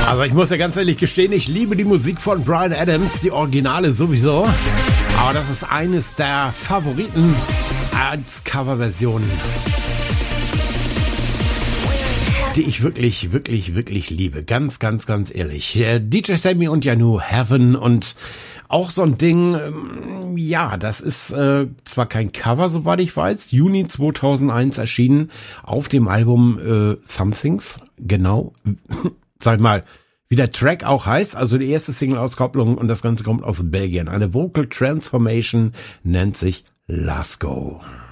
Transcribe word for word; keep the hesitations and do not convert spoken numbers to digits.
Aber ich muss ja ganz ehrlich gestehen, ich liebe die Musik von Bryan Adams, die Originale sowieso. Aber das ist eines der Favoriten als Coverversion, die ich wirklich, wirklich, wirklich liebe. Ganz, ganz, ganz ehrlich. D J Sammy und Janu, Heaven, und auch so ein Ding, ähm, ja, das ist äh, zwar kein Cover, soweit ich weiß, Juni zweitausendeins erschienen auf dem Album äh, Somethings, genau, sag mal, wie der Track auch heißt, also die erste Single-Auskopplung, und das Ganze kommt aus Belgien. Eine Vocal Transformation nennt sich Lasco.